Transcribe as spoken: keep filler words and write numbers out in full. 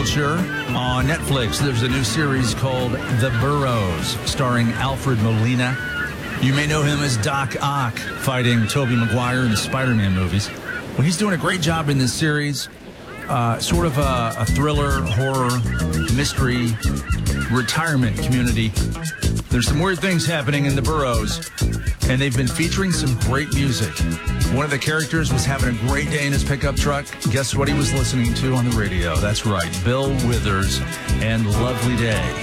future. On Netflix, there's a new series called The Burrows, starring Alfred Molina. You may know him as Doc Ock, fighting Tobey Maguire in the Spider-Man movies. Well, he's doing a great job in this series. Uh, sort of a, a thriller, horror, mystery, retirement community. There's some weird things happening in the Burrows, and they've been featuring some great music. One of the characters was having a great day in his pickup truck. Guess what he was listening to on the radio? That's right, Bill Withers and Lovely Day.